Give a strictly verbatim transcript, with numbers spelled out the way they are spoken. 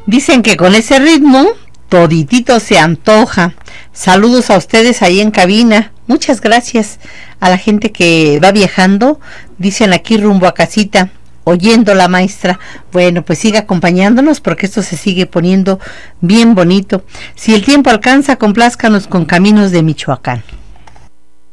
Dicen que con ese ritmo toditito se antoja. Saludos a ustedes ahí en cabina. Muchas gracias a la gente que va viajando. Dicen aquí rumbo a casita, oyendo la maestra. Bueno, pues siga acompañándonos porque esto se sigue poniendo bien bonito. Si el tiempo alcanza, complázcanos con Caminos de Michoacán.